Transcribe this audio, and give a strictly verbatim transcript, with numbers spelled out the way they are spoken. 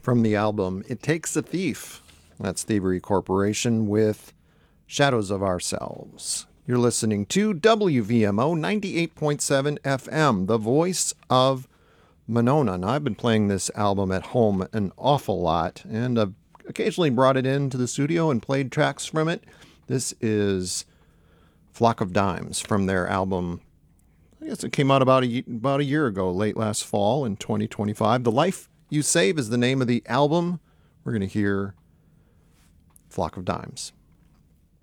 From the album It Takes a Thief. That's Thievery Corporation with Shadows of Ourselves. You're listening to W V M O ninety-eight point seven F M, the voice of Monona. Now, I've been playing this album at home an awful lot, and I've occasionally brought it into the studio and played tracks from it. This is Flock of Dimes from their album. I guess it came out about a, about a year ago, late last fall in twenty twenty-five. The Life You Save is the name of the album. We're going to hear Flock of Dimes.